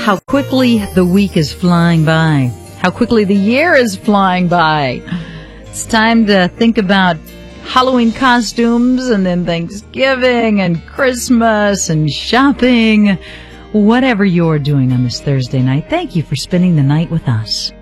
how quickly the week is flying by. How quickly the year is flying by. It's time to think about Halloween costumes and then Thanksgiving and Christmas and shopping. Whatever you're doing on this Thursday night, thank you for spending the night with us.